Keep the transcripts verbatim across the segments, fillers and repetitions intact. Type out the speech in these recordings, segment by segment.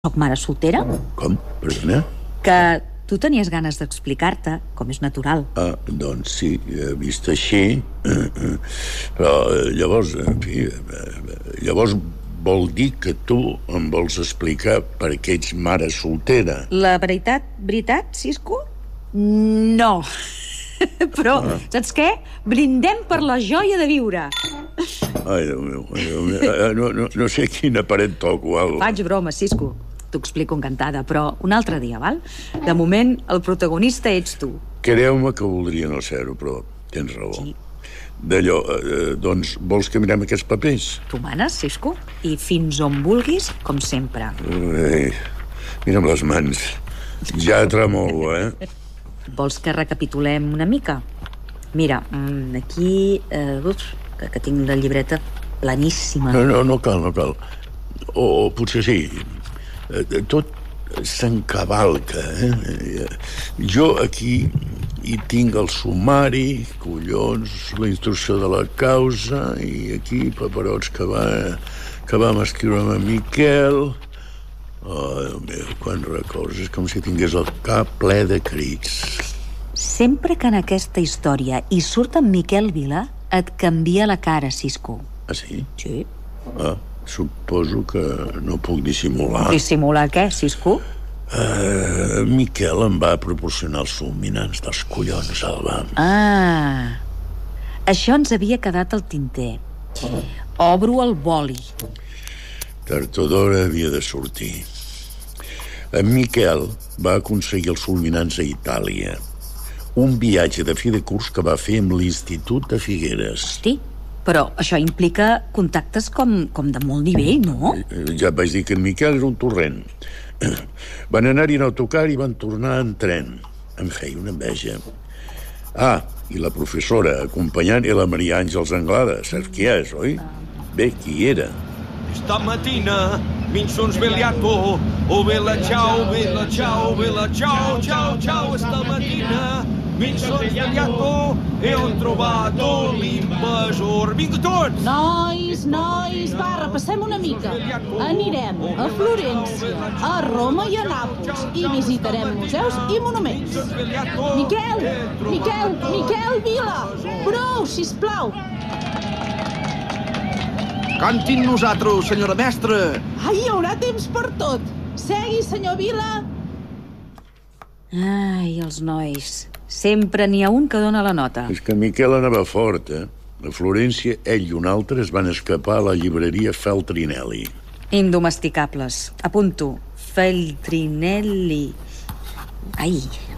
soc mare soltera. Com? Perdona? Que tu tenies ganes d'explicar-te, com és natural. Ah, doncs sí, vist així. Però llavors, en fi, llavors vol dir que tu em vols explicar per què ets mare soltera. La veritat, veritat, Cisco? No. Però, ah. saps què? Brindem per la joia de viure. Ai, Déu meu, ai, Déu meu. No, no, no sé quina paret toco, Alba. Faig broma, Cisco. T'ho explico encantada, però un altre dia, val? De moment, el protagonista ets tu. Creu-me que voldria no ser-ho, però tens raó. Sí. D'allò, eh, doncs, vols que mirem aquests papers? Tu manes, Cisco, i fins on vulguis, com sempre. Ai, mira'm les mans. Ja tremolo, eh? Vols que recapitulem una mica? Mira, aquí... Eh, uf, que, que tinc la llibreta planíssima. No, no, no cal, no cal. O, o potser sí. Tot s'encavalca, eh? Jo aquí hi tinc el sumari, collons, la instrucció de la causa, i aquí paperots que va que vam escriure amb en Miquel. Oh, Déu meu, quan records, és com si tingués el cap ple de crits. Sempre que en aquesta història hi surt en Miquel Vila, et canvia la cara, Cisco. Ah, sí? Sí. Ah, suposo que no puc dissimular. Dissimular què, Cisco? Uh, Miquel em va proporcionar els fulminants dels collons, Alba. Ah, això ens havia quedat al tinter. Obro el boli. Tard o d'hora havia de sortir. En Miquel va aconseguir els fulminants a Itàlia. Un viatge de fi de curs que va fer amb l'Institut de Figueres. Hosti, però això implica contactes com, com de molt nivell, no? Ja et vaig dir que en Miquel era un torrent. Van anar-hi en autocar i van tornar en tren. Em feia una enveja. Ah, i la professora acompanyant era la Maria Àngels Anglada. Saps qui és, oi? Bé, qui era? Stamattina mi son svegliato, oh bella ciao, bella ciao, bella ciao, ciao, ciao. Stamattina mi son svegliato e ho trovato l'invasor. Vinga tots! Nois, nois, va, repassem una mica. Anirem a Florència, a Roma i a Nàpols i visitarem museus i monuments. Miquel, Miquel, Miquel Vila, prou, sisplau. Cantin nosaltres, senyora mestra. Ai, hi haurà temps per tot. Segui, senyor Vila. Ai, els nois. Sempre n'hi ha un que dona la nota. És que Miquel anava fort, eh? A Florència, ell i un altre es van escapar a la llibreria Feltrinelli. Indomesticables. Apunto. Feltrinelli. Ai.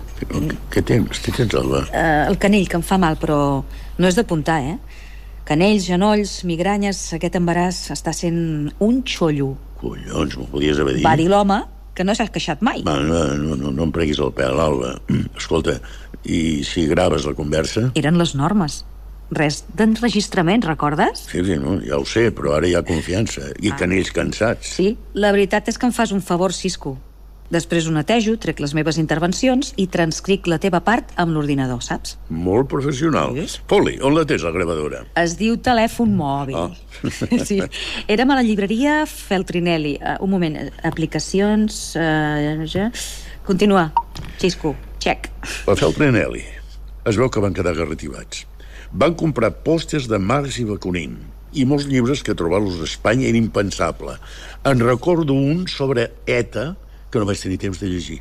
Què tens? Què tens, Alba? Uh, el canell, que em fa mal, però no és d'apuntar, eh? Canells, genolls, migranyes, aquest embaràs està sent un xollo. Collons, m'ho podies haver dit. Va dir l'home que no s'ha queixat mai. Va, no, no, no, no em preguis el pèl, Alba. Escolta, i si graves la conversa? Eren les normes. Res d'enregistrament, recordes? Sí, sí, no, ja ho sé, però ara hi ha confiança. I ah. canells cansats. Sí, la veritat és que em fas un favor, Cisco. Després ho netejo, trec les meves intervencions i transcric la teva part amb l'ordinador, saps? Molt professional. Sí. Poli, on la tens, la gravadora? Es diu telèfon mòbil. Oh. Sí. Érem a la llibreria Feltrinelli. Uh, un moment, aplicacions... Uh, ja... Continua. Cisco, check. La Feltrinelli. Es veu que van quedar garrativats. Van comprar pòsters de Marx i Bakunin i molts llibres que trobar-los a Espanya era impensable. En recordo un sobre ETA que no vaig tenir temps de llegir.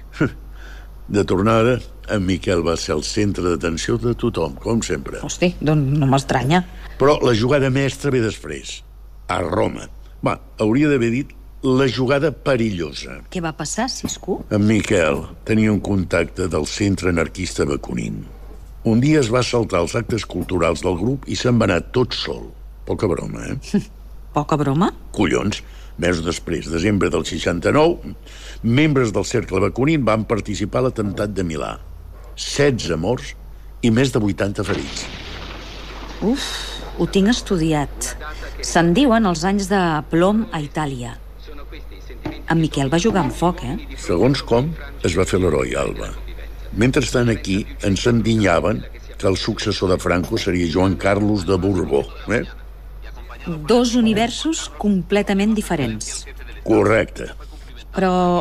De tornada, en Miquel va ser el centre d'atenció de tothom, com sempre. Hosti, doncs no m'estranya. Però la jugada mestra ve després, a Roma. Va, hauria d'haver dit la jugada perillosa. Què va passar, Cisco? En Miquel tenia un contacte del centre anarquista Bakunin. Un dia es va saltar els actes culturals del grup i se'n va anar tot sol. Poca broma, eh? Poca broma? Collons. Mesos després, desembre del seixanta-nou, membres del cercle Bakunin van participar a l'atemptat de Milà. setze morts i més de vuitanta ferits. Uf, ho tinc estudiat. Se'n diuen els anys de plom a Itàlia. En Miquel va jugar amb foc, eh? Segons com, es va fer l'heroi, Alba. Mentrestant aquí ens endinyaven que el successor de Franco seria Joan Carlos de Borbó, eh? Dos universos completament diferents. Correcte. Però